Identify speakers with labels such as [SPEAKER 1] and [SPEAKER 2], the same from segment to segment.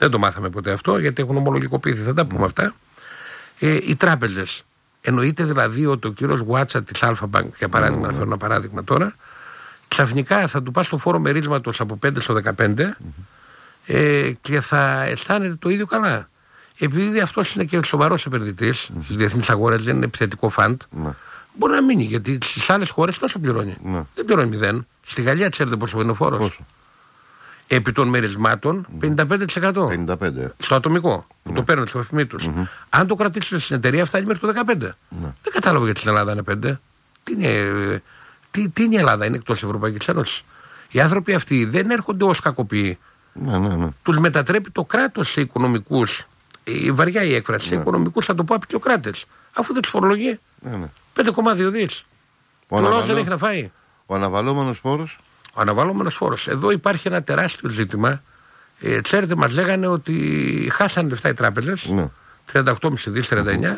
[SPEAKER 1] Δεν το μάθαμε ποτέ αυτό, γιατί έχουν ομολογικοποιηθεί. Θα τα πούμε αυτά. Οι τράπεζες. Εννοείται δηλαδή ότι ο κύριος Γουάτσα της Alfa Bank, για παράδειγμα, να φέρω ένα παράδειγμα τώρα, ξαφνικά θα του πας το φόρο μερίσματος από 5 στο 15 και θα αισθάνεται το ίδιο καλά. Επειδή αυτός είναι και σοβαρός επενδυτής στις διεθνείς αγορές, δεν είναι επιθετικό φαντ, μπορεί να μείνει, γιατί στις άλλες χώρες τόσο πληρώνει. Δεν πληρώνει 0. Στη Γαλλία ξέρετε πόσο είναι ο φόρος. Επί των μερισμάτων 55%. 55%. Στο ατομικό που το παίρνουν στο εφημή τους. Αν το κρατήσουν στην εταιρεία, φτάνει μέχρι το 15%. Δεν κατάλαβα γιατί στην Ελλάδα είναι 5%. Τι είναι η Ελλάδα, είναι εκτός Ευρωπαϊκής Ένωσης. Οι άνθρωποι αυτοί δεν έρχονται ως κακοποιοί. Τους μετατρέπει το κράτος σε οικονομικούς. Βαριά η έκφραση. Σε οικονομικούς, θα το πω απεικιοκράτες. Αφού δεν τους φορολογεί. 5,2 δις. Το λαός δεν έχει να φάει.
[SPEAKER 2] Ο αναβαλώμενος φόρος.
[SPEAKER 1] Ο αναβαλώμενος φόρος. Εδώ υπάρχει ένα τεράστιο ζήτημα. Ξέρετε, μας λέγανε ότι χάσανε λεφτά οι τράπεζες. 38,5 δις, 39.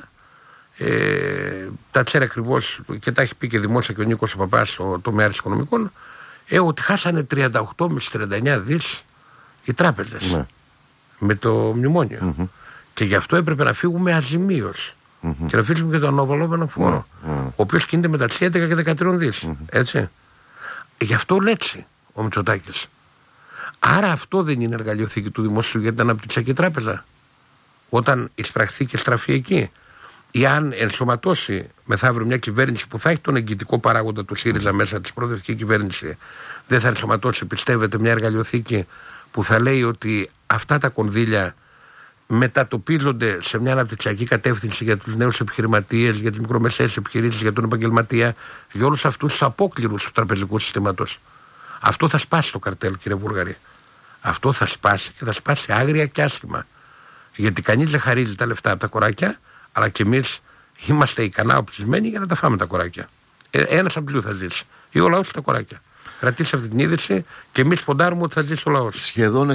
[SPEAKER 1] Τα ξέρει ακριβώς και τα έχει πει και δημόσια και ο Νίκος ο Παπάς στο τομέα της οικονομικών. Ότι χάσανε 38,5-39 δις οι τράπεζες. Με το μνημόνιο. Και γι' αυτό έπρεπε να φύγουμε αζημίως. Και να αφήσουμε και τον αναβαλώμενο φόρο. Ο οποίος κινείται μεταξύ 11 και 13 δις. Έτσι. Γι' αυτό λέξει ο Μητσοτάκης. Άρα αυτό δεν είναι εργαλειοθήκη του δημοσίου για την αναπτυξιακή τράπεζα. Όταν εισπραχθεί και στραφεί εκεί. Ή αν ενσωματώσει μεθαύριο μια κυβέρνηση που θα έχει τον εγγυητικό παράγοντα του ΣΥΡΙΖΑ μέσα της προοδευτική κυβέρνηση, δεν θα ενσωματώσει, πιστεύετε, μια εργαλειοθήκη που θα λέει ότι αυτά τα κονδύλια μετατοπίζονται σε μια αναπτυξιακή κατεύθυνση για τους νέους επιχειρηματίες, για τις μικρομεσαίες επιχειρήσεις, για τον επαγγελματία, για όλους αυτούς τους απόκληρους του τραπεζικού συστήματος. Αυτό θα σπάσει το καρτέλ, κύριε Βούργαρη. Αυτό θα σπάσει και θα σπάσει άγρια και άσχημα. Γιατί κανείς δεν χαρίζει τα λεφτά από τα κοράκια, αλλά και εμείς είμαστε ικανά οπλισμένοι για να τα φάμε τα κοράκια. Ένας από τους θα ζήσει. Ή ο λαός τα κοράκια. Κρατήσει αυτή την είδηση και εμείς ποντάρουμε ότι θα ζήσει ο λαός.
[SPEAKER 2] Σχεδόν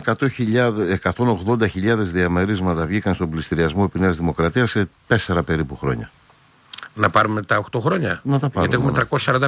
[SPEAKER 2] 180.000 διαμερίσματα βγήκαν στον πληστηριασμό επί Νέας Δημοκρατίας σε 4 περίπου χρόνια.
[SPEAKER 1] Να πάρουμε τα 8 χρόνια.
[SPEAKER 2] Να τα πάρουμε.
[SPEAKER 1] Γιατί έχουμε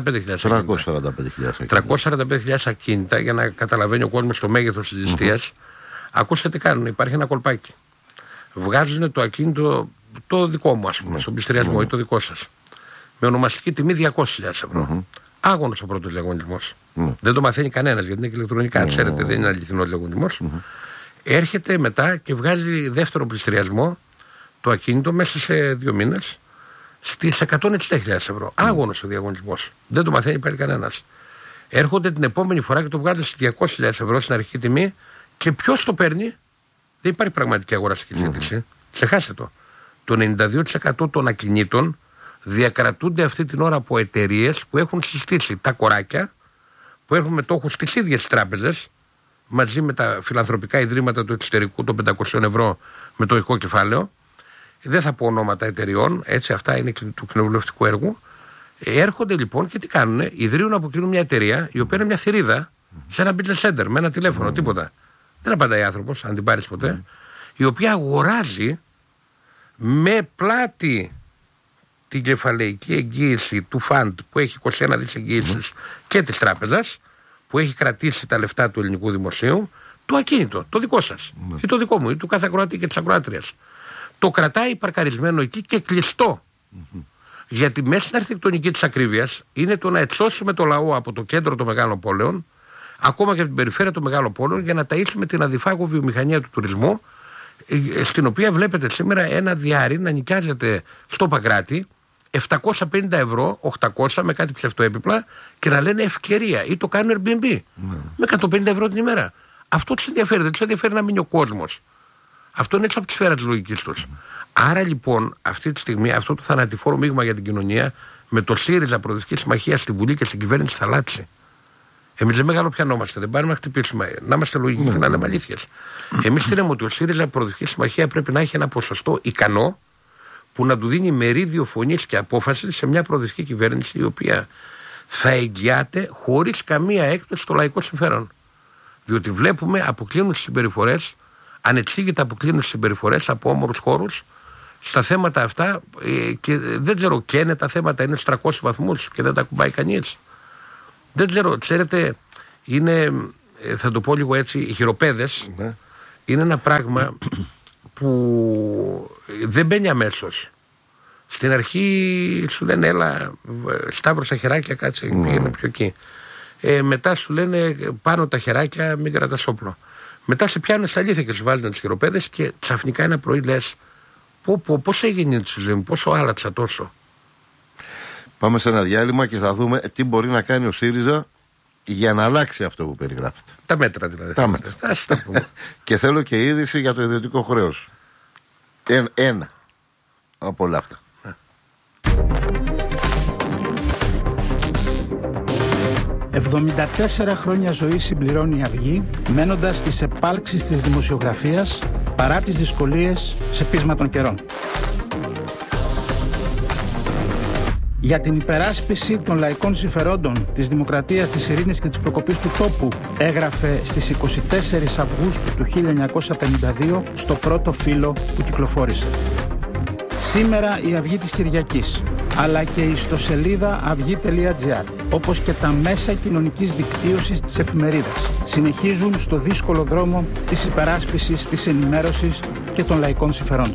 [SPEAKER 1] 345.000 ακίνητα. 345.000 ακίνητα, για να καταλαβαίνει ο κόσμος το μέγεθος της ληστείας. Ακούστε τι κάνουν. Υπάρχει ένα κολπάκι. Βγάζουν το ακίνητο το δικό μου, ας πούμε, στον πληστηριασμό ή το δικό σας. Με ονομαστική τιμή 200.000 ευρώ. Άγωνος ο πρώτος διαγωνισμός. Δεν το μαθαίνει κανένας γιατί είναι και ηλεκτρονικά. Ξέρετε, δεν είναι αληθινός διαγωνισμός. Έρχεται μετά και βγάζει δεύτερο πληστηριασμό το ακίνητο μέσα σε 2 μήνες στις 160.000 ευρώ. Άγωνος ο διαγωνισμός. Δεν το μαθαίνει πάλι κανένας. Έρχονται την επόμενη φορά και το βγάζουν στις 200.000 ευρώ στην αρχική τιμή και ποιος το παίρνει. Δεν υπάρχει πραγματική αγοραστική ζήτηση. Ξεχάστε το. Το 92% των ακινήτων διακρατούνται αυτή την ώρα από εταιρείες που έχουν συστήσει τα κοράκια, που έχουν μετόχους στις ίδιες τράπεζες, μαζί με τα φιλανθρωπικά ιδρύματα του εξωτερικού των 500 ευρώ μετοχικό κεφάλαιο. Δεν θα πω ονόματα εταιρεών, έτσι, αυτά είναι του κοινοβουλευτικού έργου. Έρχονται λοιπόν και τι κάνουνε, ιδρύουν από κοινού μια εταιρεία, η οποία είναι μια θηρίδα, σε ένα business center, με ένα τηλέφωνο, τίποτα. Δεν απαντάει άνθρωπος, αν την πάρεις ποτέ, η οποία αγοράζει με πλάτη την κεφαλαϊκή εγγύηση του φαντ που έχει 21 δις εγγύησης και της τράπεζας που έχει κρατήσει τα λεφτά του ελληνικού δημοσίου, το ακίνητο, το δικό σας ή το δικό μου ή του κάθε ακροατή και της ακροάτριας. Το κρατάει παρκαρισμένο εκεί και κλειστό. Γιατί μέσα στην αρχιτεκτονική της ακρίβειας είναι το να ετσώσουμε το λαό από το κέντρο των μεγάλων πόλεων, ακόμα και από την περιφέρεια των μεγάλων πόλεων, για να ταΐσουμε την αδιφάγω βιομηχανία του τουρισμού, στην οποία βλέπετε σήμερα ένα διάρρη να νοικιάζεται στο Παγκράτη 750 ευρώ, 800 με κάτι ψευτοέπιπλα και να λένε ευκαιρία, ή το κάνουν Airbnb με 150 ευρώ την ημέρα. Αυτό τους ενδιαφέρει, δεν τους ενδιαφέρει να μείνει ο κόσμος. Αυτό είναι έξω από τη σφαίρα της λογικής τους. Άρα λοιπόν αυτή τη στιγμή αυτό το θανατηφόρο μείγμα για την κοινωνία με το ΣΥΡΙΖΑ Προοδευτική Συμμαχία στη Βουλή και στην κυβέρνηση θα αλλάξει. Εμείς δεν μεγαλοπιανόμαστε, δεν πάρουμε να χτυπήσουμε, να είμαστε λογικοί και να λέμε αλήθειες. Εμείς λέμε ότι ο ΣΥΡΙΖΑ Προοδευτική Συμμαχία πρέπει να έχει ένα ποσοστό ικανό που να του δίνει μερίδιο φωνής και απόφαση σε μια προοδευτική κυβέρνηση η οποία θα εγγυάται χωρίς καμία έκπτωση στο λαϊκό συμφέρον. Διότι βλέπουμε αποκλίνουν τις συμπεριφορές, ανεξήγητα αποκλίνουν τις συμπεριφορές από όμορους χώρους στα θέματα αυτά και δεν ξέρω, καίνε τα θέματα, είναι στους 300 βαθμούς και δεν τα κουμπάει κανείς. Δεν ξέρω, ξέρετε, είναι, θα το πω λίγο έτσι, οι χειροπέδες είναι ένα πράγμα που δεν μπαίνει αμέσως. Στην αρχή σου λένε έλα σταύρωσα χεράκια, κάτσε πήγαινε πιο εκεί. Μετά σου λένε πάνω τα χεράκια, μην κρατάς όπλο. Μετά σε πιάνουν στα αλήθεια και σου βάλουν τις χειροπέδες και ξαφνικά ένα πρωί λες πώς έγινε η ζωή μου, πόσο άλλαξα τόσο.
[SPEAKER 2] Πάμε σε ένα διάλειμμα και θα δούμε τι μπορεί να κάνει ο ΣΥΡΙΖΑ για να αλλάξει αυτό που περιγράφεται.
[SPEAKER 1] Τα μέτρα δηλαδή.
[SPEAKER 2] Τα μέτρα. Και θέλω και είδηση για το ιδιωτικό χρέος. Ένα από όλα αυτά.
[SPEAKER 3] 74 χρόνια ζωή συμπληρώνει η Αυγή, μένοντας στις επάλξεις της δημοσιογραφίας παρά τις δυσκολίες σε πείσμα των καιρών. Για την υπεράσπιση των λαϊκών συμφερόντων, της δημοκρατίας, της ειρήνης και της προκοπής του τόπου, έγραφε στις 24 Αυγούστου του 1952 στο πρώτο φύλλο που κυκλοφόρησε. Σήμερα η Αυγή της Κυριακής, αλλά και η ιστοσελίδα αυγή.gr, όπως και τα μέσα κοινωνικής δικτύωσης της εφημερίδας, συνεχίζουν στο δύσκολο δρόμο της υπεράσπισης, της ενημέρωσης και των λαϊκών συμφερόντων.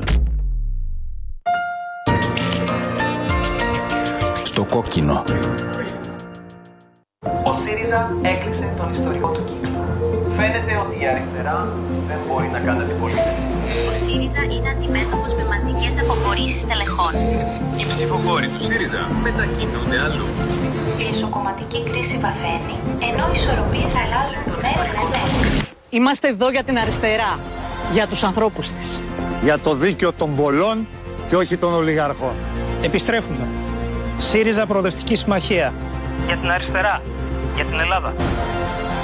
[SPEAKER 4] Στο κόκκινο.
[SPEAKER 5] Ο ΣΥΡΙΖΑ έκλεισε τον ιστορικό του κύκλο. Φαίνεται ότι η αριστερά δεν μπορεί να κάνει αντιπολίτευση.
[SPEAKER 6] Ο ΣΥΡΙΖΑ είναι αντιμέτωπος με μαζικές αποχωρήσεις τελεχών.
[SPEAKER 7] Οι ψηφοφόροι του ΣΥΡΙΖΑ μετακινούνται αλλού.
[SPEAKER 6] Η εσωκομματική κρίση βαθαίνει, ενώ οι ισορροπίες αλλάζουν μέρα με μέρα.
[SPEAKER 8] Είμαστε εδώ για την αριστερά, για τους ανθρώπους της.
[SPEAKER 9] Για το δίκαιο των πολλών και όχι των ολιγαρχών.
[SPEAKER 10] Επιστρέφουμε. ΣΥΡΙΖΑ Προοδευτική Συμμαχία. Για την αριστερά. Για την Ελλάδα.